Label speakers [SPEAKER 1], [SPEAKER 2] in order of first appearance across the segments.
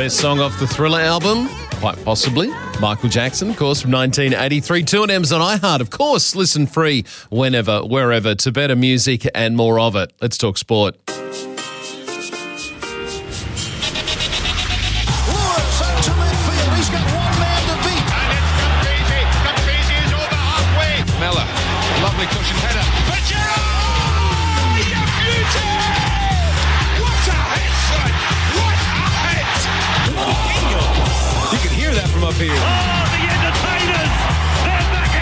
[SPEAKER 1] Best song off the Thriller album? Quite possibly. Michael Jackson, of course, from 1983. 2&M's on iHeart, of course. Listen free whenever, wherever, to better music and more of it. Let's talk sport.
[SPEAKER 2] Lovely cushion header. But Gerrard! You beauty! What a hit, son! What a hit! You can hear that from up here.
[SPEAKER 3] Oh, the entertainers! They're back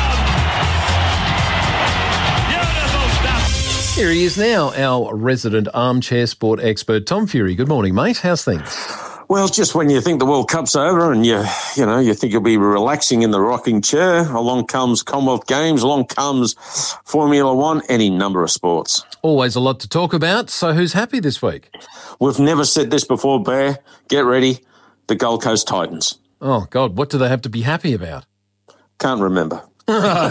[SPEAKER 3] in town! Beautiful stuff.
[SPEAKER 1] Here he is now, our resident armchair sport expert, Tom Fury. Good morning, mate. How's things?
[SPEAKER 4] Well, just when you think the World Cup's over and you think you'll be relaxing in the rocking chair, along comes Commonwealth Games, along comes Formula One, any number of sports.
[SPEAKER 1] Always a lot to talk about. So who's happy this week?
[SPEAKER 4] We've never said this before, Bear. Get ready. The Gold Coast Titans.
[SPEAKER 1] Oh, God, what do they have to be happy about?
[SPEAKER 4] Can't remember. They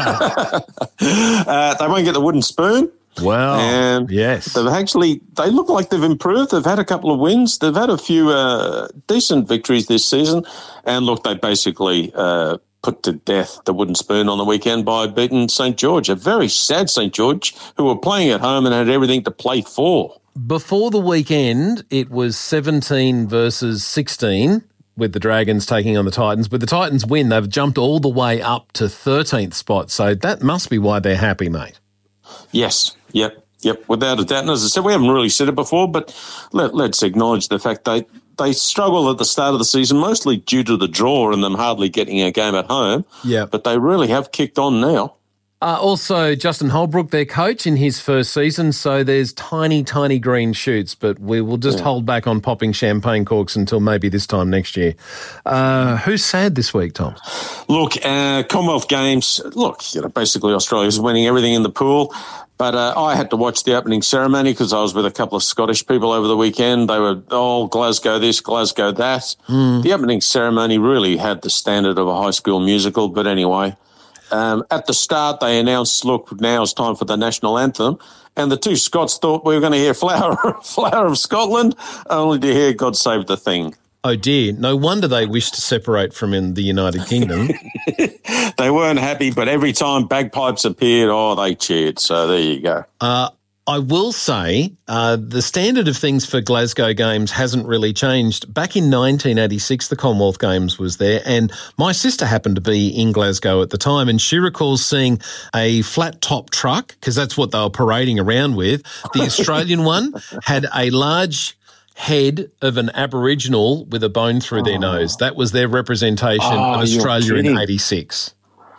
[SPEAKER 4] won't get the wooden spoon.
[SPEAKER 1] Wow.
[SPEAKER 4] And
[SPEAKER 1] yes.
[SPEAKER 4] they look like they've improved. They've had a couple of wins. They've had a few decent victories this season. And look, they basically put to death the wooden spoon on the weekend by beating St. George, a very sad St. George, who were playing at home and had everything to play for.
[SPEAKER 1] Before the weekend, it was 17 versus 16 with the Dragons taking on the Titans. With the Titans win, they've jumped all the way up to 13th spot. So that must be why they're happy, mate.
[SPEAKER 4] Yes. Yep, without a doubt. And as I said, we haven't really said it before, but let's acknowledge the fact they struggled at the start of the season, mostly due to the draw and them hardly getting a game at home.
[SPEAKER 1] Yeah.
[SPEAKER 4] But they really have kicked on now.
[SPEAKER 1] Also, Justin Holbrook, their coach, in his first season, so there's tiny, tiny green shoots, but we will just hold back on popping champagne corks until maybe this time next year. Who's sad this week, Tom?
[SPEAKER 4] Look, Commonwealth Games, basically Australia's winning everything in the pool, but I had to watch the opening ceremony because I was with a couple of Scottish people over the weekend. They were, Glasgow this, Glasgow that. The opening ceremony really had the standard of a high school musical, but anyway. At the start, they announced, look, now it's time for the national anthem. And the two Scots thought we were going to hear Flower of Scotland, only to hear God Save the Thing.
[SPEAKER 1] Oh, dear. No wonder they wished to separate from in the United Kingdom.
[SPEAKER 4] They weren't happy, but every time bagpipes appeared, they cheered. So there you go.
[SPEAKER 1] I will say the standard of things for Glasgow Games hasn't really changed. Back in 1986, the Commonwealth Games was there, and my sister happened to be in Glasgow at the time, and she recalls seeing a flat-top truck, because that's what they were parading around with. The Australian one had a large head of an Aboriginal with a bone through their nose. That was their representation of Australia in 86.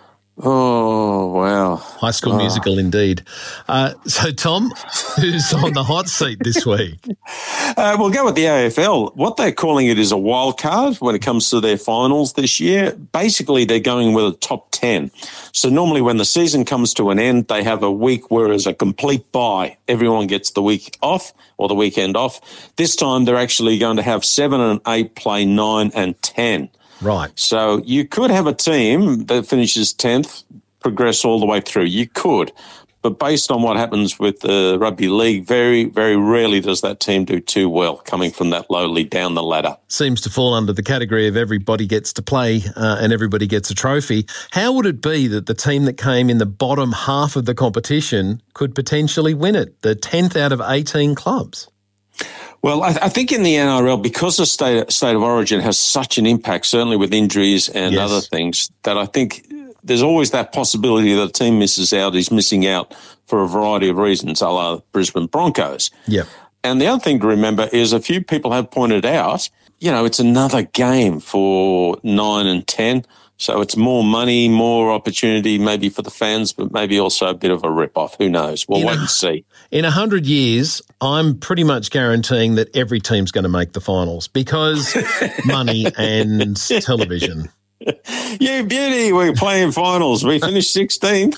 [SPEAKER 4] Oh, wow.
[SPEAKER 1] High School Musical indeed. So, Tom, who's on the hot seat this week?
[SPEAKER 4] We'll go with the AFL. What they're calling it is a wild card when it comes to their finals this year. Basically, they're going with a top 10. So normally when the season comes to an end, they have a week where it's a complete bye. Everyone gets the week off or the weekend off. This time they're actually going to have 7 and 8 play 9 and 10.
[SPEAKER 1] Right.
[SPEAKER 4] So you could have a team that finishes 10th progress all the way through. You could. But based on what happens with the rugby league, very, very rarely does that team do too well coming from that lowly down the ladder.
[SPEAKER 1] Seems to fall under the category of everybody gets to play and everybody gets a trophy. How would it be that the team that came in the bottom half of the competition could potentially win it, the 10th out of 18 clubs?
[SPEAKER 4] Well, I think in the NRL, because the state of origin has such an impact, certainly with injuries and other things, that I think there's always that possibility that a team is missing out for a variety of reasons, a la Brisbane Broncos.
[SPEAKER 1] Yeah.
[SPEAKER 4] And the other thing to remember is a few people have pointed out, it's another game for 9 and 10. So it's more money, more opportunity maybe for the fans, but maybe also a bit of a rip-off. Who knows? We'll wait and see.
[SPEAKER 1] In 100 years, I'm pretty much guaranteeing that every team's going to make the finals because money and television.
[SPEAKER 4] You beauty, we're playing finals. We finished 16th.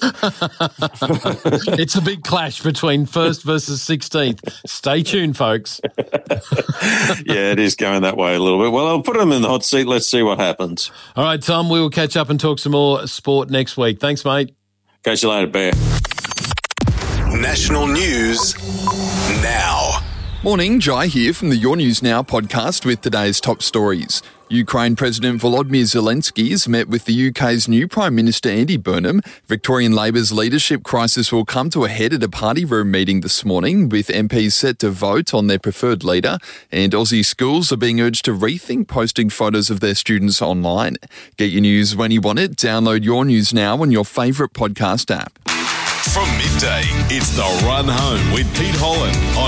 [SPEAKER 1] It's a big clash between first versus 16th. Stay tuned, folks.
[SPEAKER 4] Yeah, it is going that way a little bit. Well, I'll put them in the hot seat. Let's see what happens.
[SPEAKER 1] All right, Tom, we will catch up and talk some more sport next week. Thanks, mate.
[SPEAKER 4] Catch you later, Bear.
[SPEAKER 5] National news now. Morning, Jai here from the Your News Now podcast with today's top stories. Ukraine President Volodymyr Zelensky has met with the UK's new Prime Minister Andy Burnham. Victorian Labor's leadership crisis will come to a head at a party room meeting this morning, with MPs set to vote on their preferred leader. And Aussie schools are being urged to rethink posting photos of their students online. Get your news when you want it. Download Your News Now on your favourite podcast app.
[SPEAKER 6] From midday, it's The Run Home with Pete Holland on